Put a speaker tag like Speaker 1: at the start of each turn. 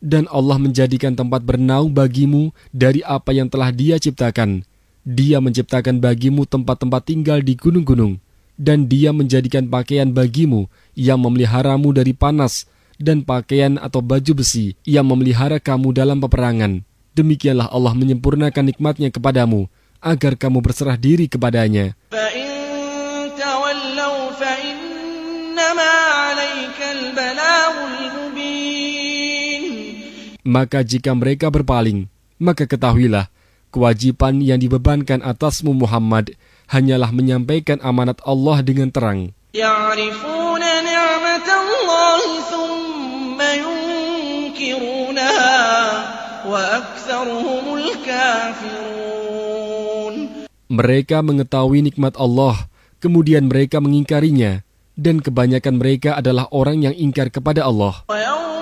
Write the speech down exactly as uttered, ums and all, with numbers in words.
Speaker 1: Dan Allah menjadikan tempat bernaung bagimu dari apa yang telah Dia ciptakan. Dia menciptakan bagimu tempat-tempat tinggal di gunung-gunung. Dan Dia menjadikan pakaian bagimu yang memeliharamu dari panas, dan pakaian atau baju besi yang memelihara kamu dalam peperangan. Demikianlah Allah menyempurnakan nikmatnya kepadamu, agar kamu berserah diri kepadanya. Maka jika mereka berpaling, maka ketahuilah, kewajiban yang dibebankan atasmu Muhammad hanyalah menyampaikan amanat Allah dengan terang.
Speaker 2: Ya'rifuna ni'matallahi thumma yunkirunaha wa aktsaruhumul kafirun.
Speaker 1: Mereka mengetahui nikmat Allah, kemudian mereka mengingkarinya, dan kebanyakan mereka adalah orang yang ingkar kepada Allah.